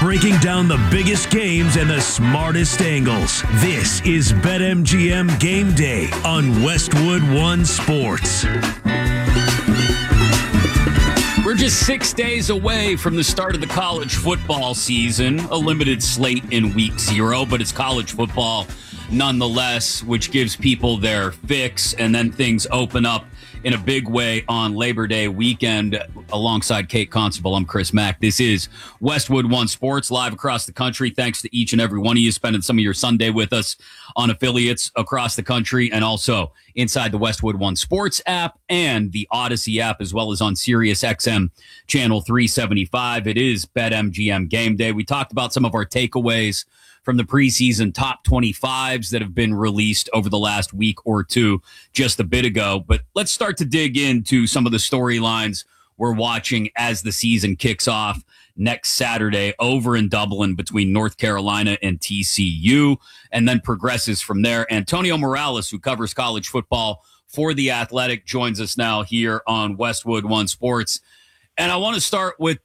breaking down the biggest games and the smartest angles. This is BetMGM Game Day on Westwood One Sports. We're just 6 days away from the start of the college football season. A limited slate in week 0, but it's college football nonetheless, which gives people their fix, and then things open up in a big way on Labor Day weekend. Alongside Kate Constable, I'm Chris Mack. This is Westwood One Sports, live across the country. Thanks to each and every one of you spending some of your Sunday with us on affiliates across the country, and also inside the Westwood One Sports app and the Odyssey app, as well as on Sirius XM channel 375. It is BetMGM Game Day. We talked about some of our takeaways from the preseason top 25s that have been released over the last week or two just a bit ago. But let's start to dig into some of the storylines we're watching as the season kicks off next Saturday over in Dublin between North Carolina and TCU, and then progresses from there. Antonio Morales, who covers college football for The Athletic, joins us now here on Westwood One Sports. And I want to start with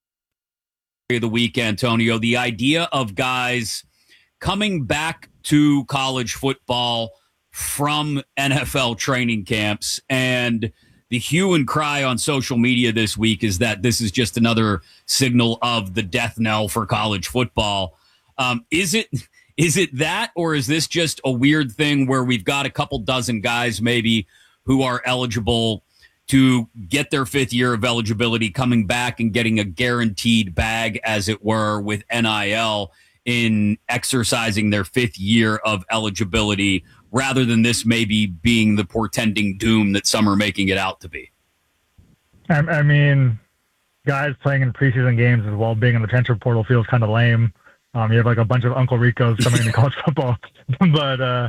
the week, Antonio, the idea of guys coming back to college football from NFL training camps, and the hue and cry on social media this week is that this is just another signal of the death knell for college football. Is it that, or is this just a weird thing where we've got a couple dozen guys maybe who are eligible to get their 5th year of eligibility coming back and getting a guaranteed bag, as it were, with NIL in exercising their 5th year of eligibility, rather than this maybe being the portending doom that some are making it out to be? I mean, guys playing in preseason games as well being in the transfer portal feels kind of lame. You have like a bunch of Uncle Ricos coming into college football, but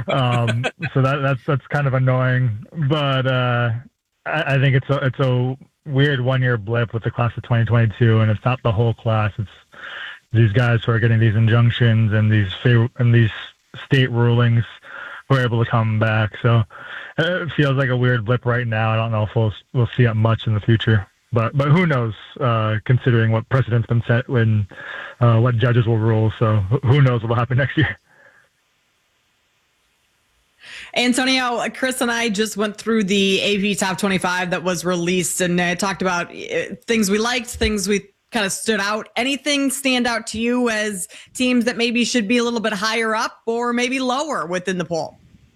so that's kind of annoying. But I think it's a weird 1 year blip with the class of 2022, and it's not the whole class. It's these guys who are getting these injunctions and these state rulings who are able to come back. So it feels like a weird blip right now. I don't know if we'll see it much in the future, but who knows? Considering what precedent's been set when what judges will rule, so who knows what will happen next year. Antonio, Chris and I just went through the AV Top 25 that was released, and talked about things we liked, things we kind of stood out. Anything stand out to you as teams that maybe should be a little bit higher up or maybe lower within the poll?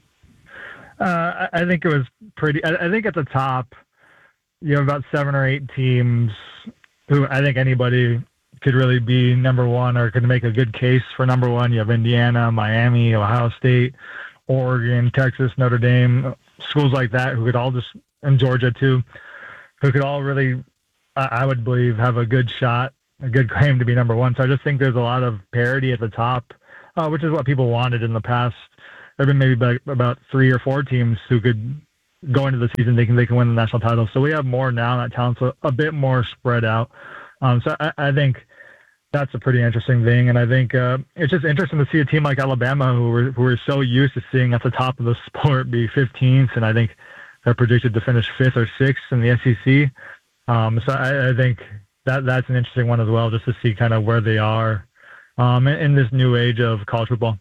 I think it was pretty. I think at the top, you have about 7 or 8 teams who I think anybody could really be number one or could make a good case for number one. You have Indiana, Miami, Ohio State, Oregon, Texas, Notre Dame, schools like that who could all just, and Georgia too, who could all really, I would believe, have a good shot, a good claim to be number one. So I just think there's a lot of parity at the top, which is what people wanted in the past. There have been maybe about 3 or 4 teams who could go into the season thinking they can win the national title. So we have more now, that talent's a bit more spread out. So I think that's a pretty interesting thing. And I think it's just interesting to see a team like Alabama, who we're so used to seeing at the top of the sport, be 15th. And I think they're predicted to finish 5th or 6th in the SEC. So I think that's an interesting one as well, just to see kind of where they are in this new age of college football.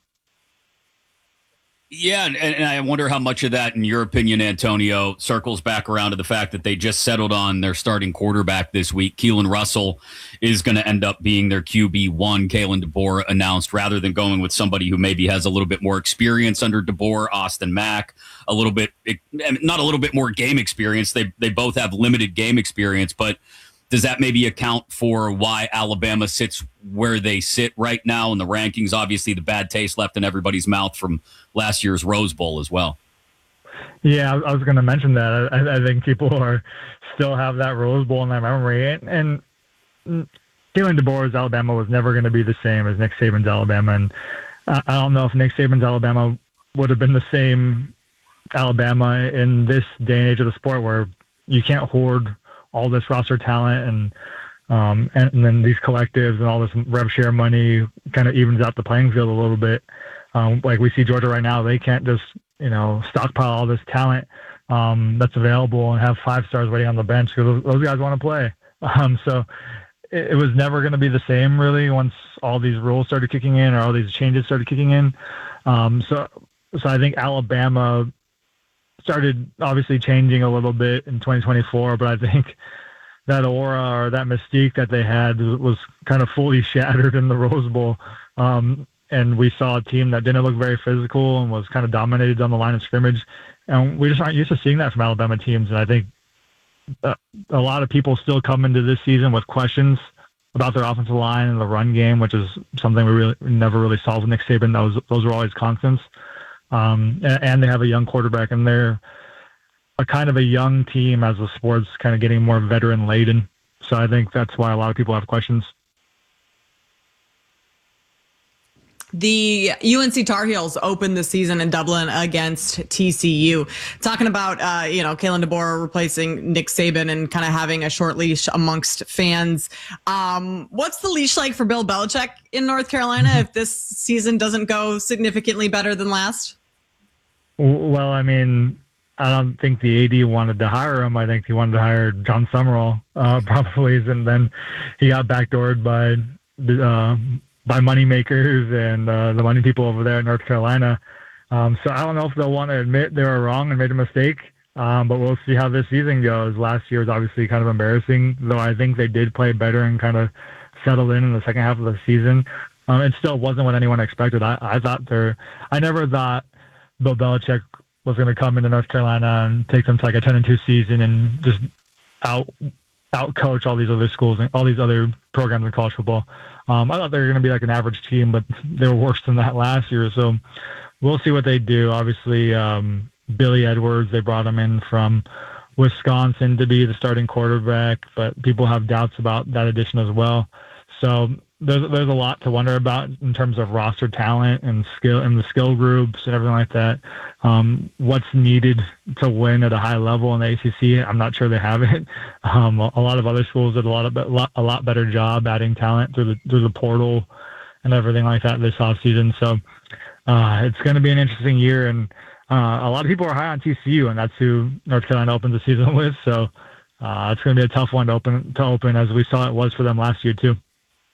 Yeah, and I wonder how much of that, in your opinion, Antonio, circles back around to the fact that they just settled on their starting quarterback this week. Keelan Russell is going to end up being their QB1. Kalen DeBoer announced, rather than going with somebody who maybe has a little bit more experience under DeBoer, Austin Mack, not a little bit more game experience. They both have limited game experience, but does that maybe account for why Alabama sits where they sit right now in the rankings? Obviously, the bad taste left in everybody's mouth from last year's Rose Bowl as well. Yeah, I was going to mention that. I think people still have that Rose Bowl in their memory. And Kalen DeBoer's Alabama was never going to be the same as Nick Saban's Alabama. And I don't know if Nick Saban's Alabama would have been the same Alabama in this day and age of the sport, where you can't hoard all this roster talent and then these collectives and all this rev share money kind of evens out the playing field a little bit. Like we see Georgia right now, they can't just, stockpile all this talent that's available and have 5 stars waiting on the bench, because those guys want to play. So it was never going to be the same really once all these rules started kicking in or all these changes started kicking in. So I think Alabama started obviously changing a little bit in 2024, but I think that aura or that mystique that they had was kind of fully shattered in the Rose Bowl. And we saw a team that didn't look very physical and was kind of dominated on the line of scrimmage. And we just aren't used to seeing that from Alabama teams. And I think a lot of people still come into this season with questions about their offensive line and the run game, which is something we never really saw with Nick Saban. Those were always constants. And they have a young quarterback, and they're a kind of a young team as the sport's kind of getting more veteran laden. So I think that's why a lot of people have questions. The UNC Tar Heels opened the season in Dublin against TCU. Talking about, Kalen DeBoer replacing Nick Saban and kind of having a short leash amongst fans. What's the leash like for Bill Belichick in North Carolina if this season doesn't go significantly better than last? Well, I mean, I don't think the AD wanted to hire him. I think he wanted to hire John Summerall, probably, and then he got backdoored by moneymakers and the money people over there in North Carolina. So I don't know if they'll want to admit they were wrong and made a mistake, but we'll see how this season goes. Last year was obviously kind of embarrassing, though I think they did play better and kind of settled in the second half of the season. It still wasn't what anyone expected. I never thought Bill Belichick was going to come into North Carolina and take them to like a 10-2 season and just out coach all these other schools and all these other programs in college football. I thought they were going to be like an average team, but they were worse than that last year. So we'll see what they do. Obviously, Billy Edwards, they brought him in from Wisconsin to be the starting quarterback, but people have doubts about that addition as well. So there's a lot to wonder about in terms of roster talent and skill and the skill groups and everything like that. What's needed to win at a high level in the ACC? I'm not sure they have it. A lot of other schools did a lot better job adding talent through the portal and everything like that this offseason. So it's going to be an interesting year, and a lot of people are high on TCU, and that's who North Carolina opens the season with. So it's going to be a tough one to open, as we saw it was for them last year too.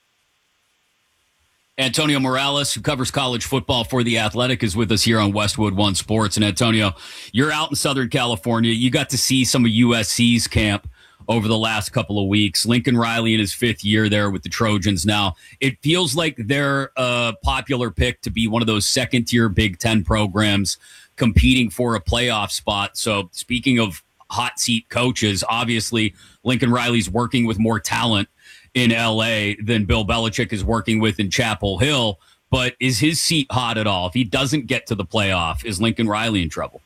Antonio Morales, who covers college football for The Athletic, is with us here on Westwood One Sports. And Antonio, you're out in Southern California. You got to see some of USC's camp over the last couple of weeks. Lincoln Riley in his fifth year there with the Trojans now. It feels like they're a popular pick to be one of those second-tier Big Ten programs competing for a playoff spot. So speaking of hot seat coaches, obviously Lincoln Riley's working with more talent in LA than Bill Belichick is working with in Chapel Hill. But is his seat hot at all? If he doesn't get to the playoff, is Lincoln Riley in trouble?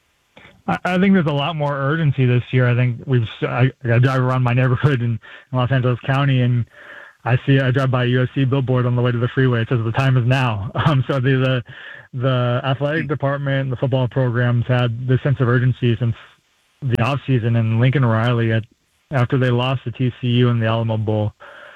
I think there's a lot more urgency this year. I think I drive around my neighborhood in Los Angeles County, and I drive by a USC billboard on the way to the freeway. It says the time is now. So the athletic department, the football programs had this sense of urgency since the offseason, and Lincoln Riley, after they lost to TCU in the Alamo Bowl,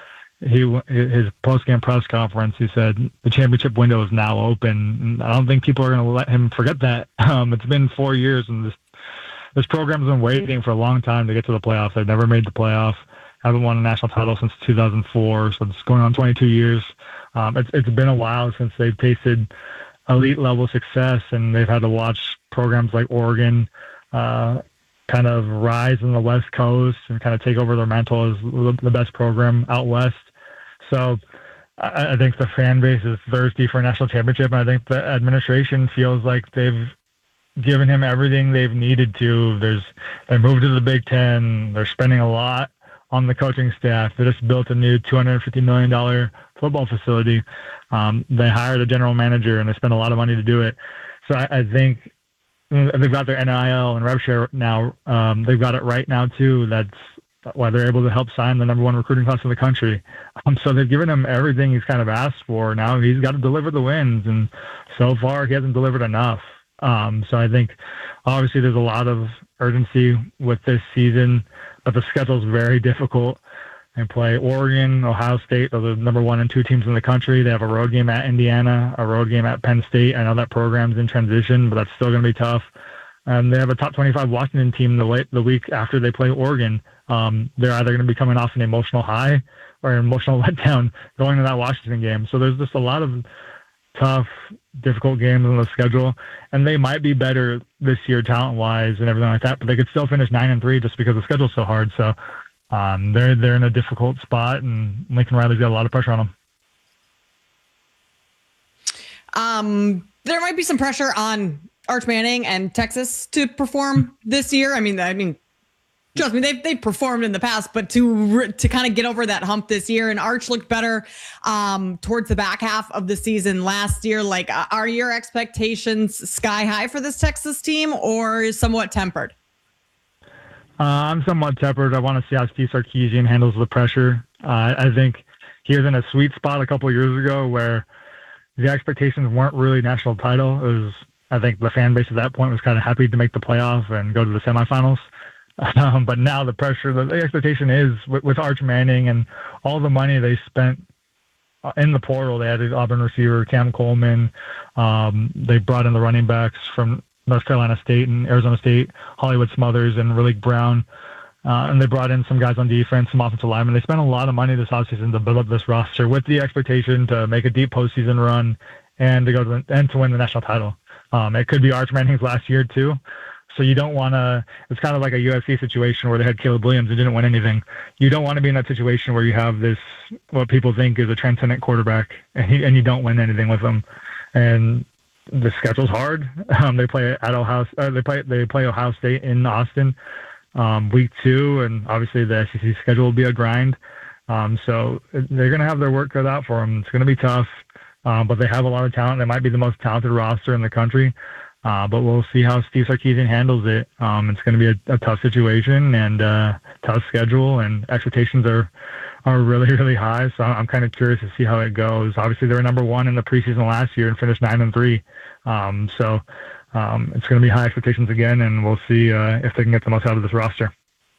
his post-game press conference, he said the championship window is now open. And I don't think people are going to let him forget that. It's been 4 years, and this program's been waiting for a long time to get to the playoffs. They've never made the playoff, haven't won a national title since 2004, so it's going on 22 years. It's been a while since they've tasted elite-level success, and they've had to watch programs like Oregon kind of rise in the West Coast and kind of take over their mantle as the best program out West. So I think the fan base is thirsty for a national championship, and I think the administration feels like they've given him everything they've needed to. They moved to the Big Ten. They're spending a lot on the coaching staff. They just built a new $250 million football facility. They hired a general manager, and they spent a lot of money to do it. So I think they've got their NIL and rev share now. They've got it right now too. That's why they're able to help sign the number one recruiting class in the country. So they've given him everything he's kind of asked for. Now he's got to deliver the wins, and so far he hasn't delivered enough. So I think obviously there's a lot of urgency with this season, but the schedule is very difficult. They play Oregon, Ohio State. Those are the number 1 and 2 teams in the country. They have a road game at Indiana, a road game at Penn State. I know that program's in transition, but that's still going to be tough. And they have a top 25 Washington team the week after they play Oregon. They're either going to be coming off an emotional high, or an emotional letdown going to that Washington game. So there's just a lot of tough, difficult games on the schedule, and they might be better this year talent-wise and everything like that, but they could still finish 9-3 just because the schedule's so hard. So they're in a difficult spot, and Lincoln Riley's got a lot of pressure on them. There might be some pressure on Arch Manning and Texas to perform this year. I mean, trust me, they've performed in the past, but to kind of get over that hump this year, and Arch looked better towards the back half of the season last year. Like, are your expectations sky high for this Texas team, or somewhat tempered? I'm somewhat tempered. I want to see how Steve Sarkisian handles the pressure. I think he was in a sweet spot a couple of years ago where the expectations weren't really national title. It was, I think the fan base at that point was kind of happy to make the playoff and go to the semifinals. But now the pressure, the expectation is with Arch Manning and all the money they spent in the portal. They added Auburn receiver Cam Coleman. They brought in the running backs from North Carolina State and Arizona State, Hollywood Smothers and Raleek Brown. And they brought in some guys on defense, some offensive linemen. They spent a lot of money this offseason to build up this roster with the expectation to make a deep postseason run and to go to to win the national title. It could be Arch Manning's last year too. So you don't want to – it's kind of like a UFC situation where they had Caleb Williams and didn't win anything. You don't want to be in that situation where you have this – what people think is a transcendent quarterback and you don't win anything with them. And the schedule's hard. They play at Ohio they play Ohio State in Austin week 2, and obviously the SEC schedule will be a grind. So they're going to have their work cut out for them. It's going to be tough, but they have a lot of talent. They might be the most talented roster in the country. But we'll see how Steve Sarkisian handles it. It's going to be a tough situation and tough schedule, and expectations are really, really high. So I'm kind of curious to see how it goes. Obviously, they were number 1 in the preseason last year and finished 9-3. So it's going to be high expectations again, and we'll see if they can get the most out of this roster.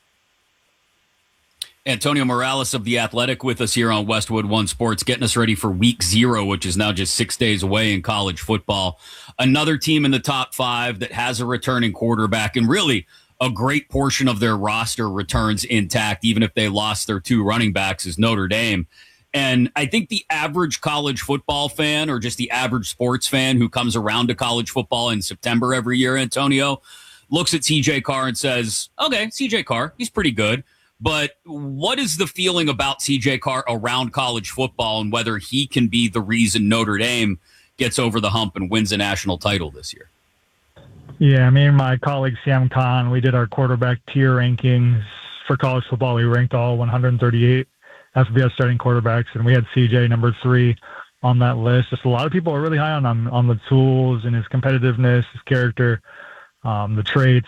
Antonio Morales of The Athletic with us here on Westwood One Sports, getting us ready for week 0, which is now just 6 days away in college football. Another team in the top 5 that has a returning quarterback, and really a great portion of their roster returns intact, even if they lost their 2 running backs, is Notre Dame. And I think the average college football fan, or just the average sports fan who comes around to college football in September every year, Antonio, looks at CJ Carr and says, okay, CJ Carr, he's pretty good. But what is the feeling about CJ Carr around college football, and whether he can be the reason Notre Dame gets over the hump and wins a national title this year? Yeah, me and my colleague Sam Khan, we did our quarterback tier rankings for college football. We ranked all 138 FBS starting quarterbacks, and we had CJ number 3 on that list. Just a lot of people are really high on the tools and his competitiveness, his character, the traits.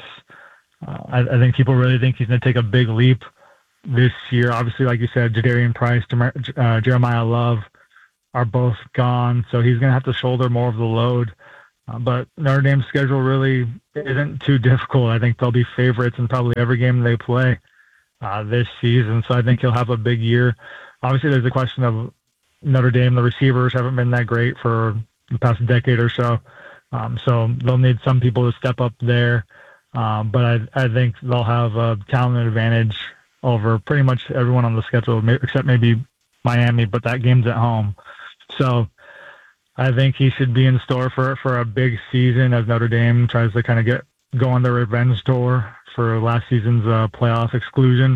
I think people really think he's going to take a big leap this year. Obviously, like you said, Jadarian Price, Jeremiah Love are both gone, so he's going to have to shoulder more of the load. But Notre Dame's schedule really isn't too difficult. I think they'll be favorites in probably every game they play this season, so I think he'll have a big year. Obviously, there's a question of Notre Dame. The receivers haven't been that great for the past decade or so, so they'll need some people to step up there. But I think they'll have a talent advantage over pretty much everyone on the schedule, except maybe Miami, but that game's at home. So I think he should be in store for a big season as Notre Dame tries to kind of get go on their revenge tour for last season's playoff exclusion.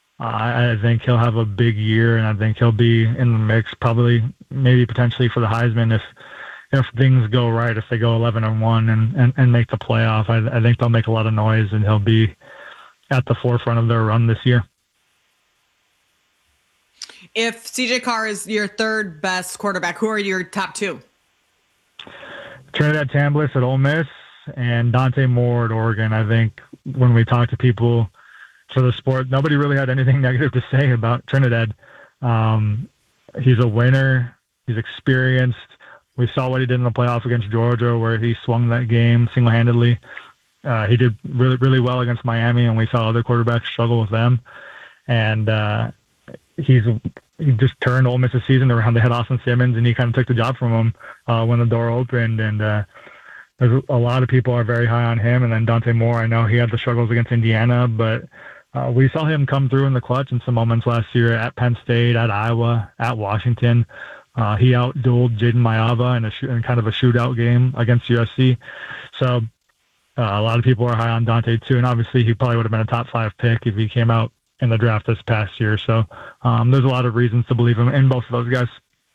I think he'll have a big year, and I think he'll be in the mix, probably, maybe potentially for the Heisman if things go right, if they go 11-1 and make the playoff. I think they'll make a lot of noise, and he'll be at the forefront of their run this year. If CJ Carr is your 3rd best quarterback, who are your top 2? Trinidad Tambliss at Ole Miss and Dante Moore at Oregon. I think when we talk to people for the sport, nobody really had anything negative to say about Trinidad. He's a winner. He's experienced. We saw what he did in the playoffs against Georgia, where he swung that game single-handedly. He did really, really well against Miami, and we saw other quarterbacks struggle with them. And he just turned Ole Miss's season around. They had Austin Simmons, and he kind of took the job from him when the door opened. And there's a lot of people are very high on him. And then Dante Moore, I know he had the struggles against Indiana, but we saw him come through in the clutch in some moments last year at Penn State, at Iowa, at Washington. He out-dueled Jaden Mayava in kind of a shootout game against USC. So a lot of people are high on Dante too, and obviously he probably would have been a top 5 pick if he came out in the draft this past year. So there's a lot of reasons to believe him in both of those guys.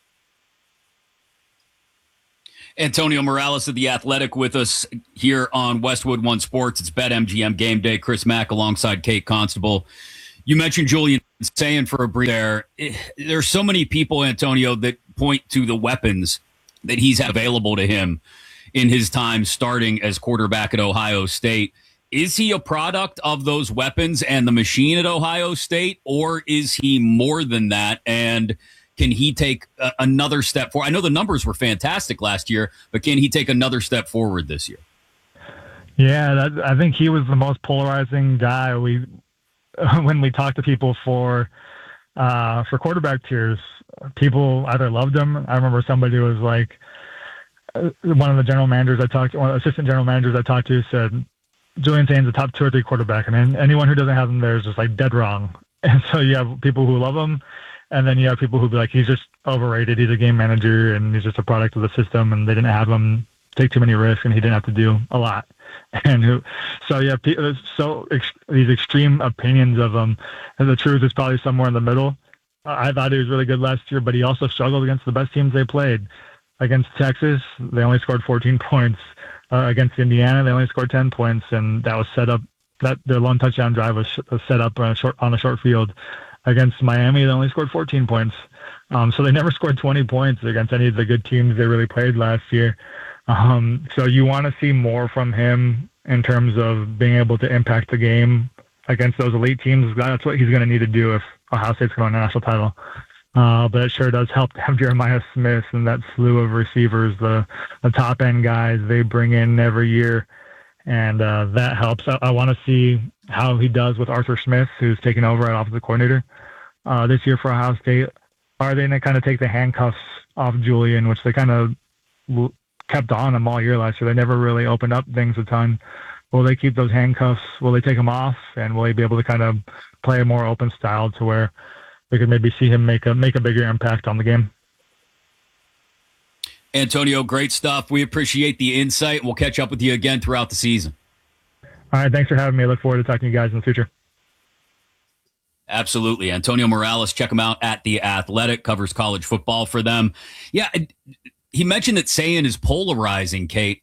Antonio Morales of The Athletic with us here on Westwood One Sports. It's BetMGM Game Day. Chris Mack alongside Kate Constable. You mentioned Julian Sayin for a brief there. There's so many people, Antonio, that point to the weapons that he's had available to him in his time starting as quarterback at Ohio State. Is he a product of those weapons and the machine at Ohio State, or is he more than that? And can he take another step forward? I know the numbers were fantastic last year, but can he take another step forward this year? Yeah, I think he was the most polarizing guy. When we talked to people for quarterback tiers, people either loved him. I remember somebody who was like, one of the assistant general managers I talked to said, Julian Sayin's a top 2 or 3 quarterback, and anyone who doesn't have him there is just like dead wrong. And so you have people who love him, and then you have people who be like, he's just overrated. He's a game manager, and he's just a product of the system, and they didn't have him take too many risks, and he didn't have to do a lot. And these extreme opinions of him, and the truth is probably somewhere in the middle. I thought he was really good last year, but he also struggled against the best teams they played. Against Texas, they only scored 14 points. Against Indiana, they only scored 10 points, and that was set up. Their lone touchdown drive was set up on a short field. Against Miami, they only scored 14 points. So they never scored 20 points against any of the good teams they really played last year. So you want to see more from him in terms of being able to impact the game against those elite teams. That's what he's going to need to do if Ohio State's going to win a national title. But it sure does help to have Jeremiah Smith and that slew of receivers, the top end guys they bring in every year. And that helps. I want to see how he does with Arthur Smith, who's taking over at offensive coordinator this year for Ohio State. Are they going to kind of take the handcuffs off Julian, which they kind of kept on him all year last year? They never really opened up things a ton. Will they keep those handcuffs? Will they take them off? And will he be able to kind of play a more open style to where we could maybe see him make a bigger impact on the game? Antonio, great stuff. We appreciate the insight. We'll catch up with you again throughout the season. All right, thanks for having me. I look forward to talking to you guys in the future. Absolutely. Antonio Morales, check him out at The Athletic, covers college football for them. Yeah, he mentioned that Sayin is polarizing, Kate.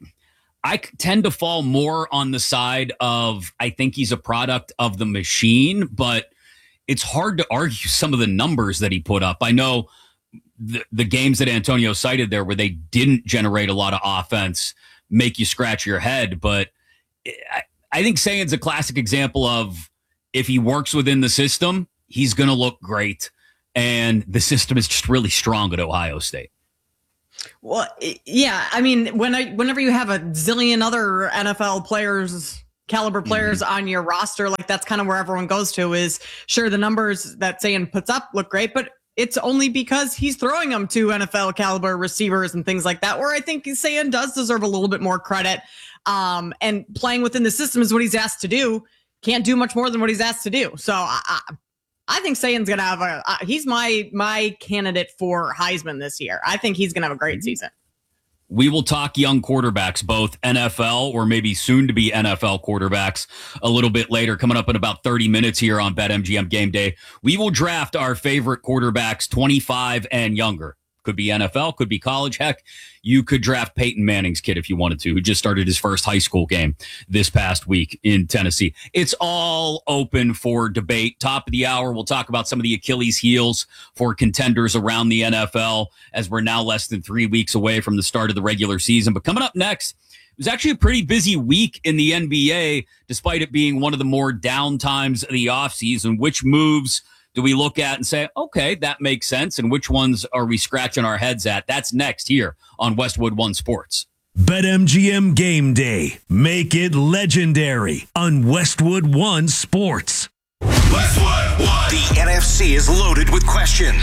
I tend to fall more on the side of I think he's a product of the machine, but it's hard to argue some of the numbers that he put up. I know the games that Antonio cited there where they didn't generate a lot of offense make you scratch your head, but I think Sayin's a classic example of if he works within the system, he's going to look great. And the system is just really strong at Ohio State. Well, yeah. I mean, whenever you have a zillion other NFL players, caliber players on your roster, like that's kind of where everyone goes to is sure the numbers that Sayin puts up look great, but it's only because he's throwing them to NFL caliber receivers and things like that, where I think Sayin does deserve a little bit more credit. And playing within the system is what he's asked to do. Can't do much more than what he's asked to do. So I think Sayin's going to have he's my candidate for Heisman this year. I think he's going to have a great season. We will talk young quarterbacks, both NFL or maybe soon to be NFL quarterbacks a little bit later, coming up in about 30 minutes here on BetMGM Game Day. We will draft our favorite quarterbacks 25 and younger. Could be NFL, could be college. Heck, you could draft Peyton Manning's kid if you wanted to, who just started his first high school game this past week in Tennessee. It's all open for debate. Top of the hour, we'll talk about some of the Achilles heels for contenders around the NFL as we're now less than 3 weeks away from the start of the regular season. But coming up next, it was actually a pretty busy week in the NBA, despite it being one of the more down times of the offseason. Which moves do we look at and say, okay, that makes sense? And which ones are we scratching our heads at? That's next here on Westwood One Sports. BetMGM Game Day. Make it legendary on Westwood One Sports. Westwood One. The NFC is loaded with questions.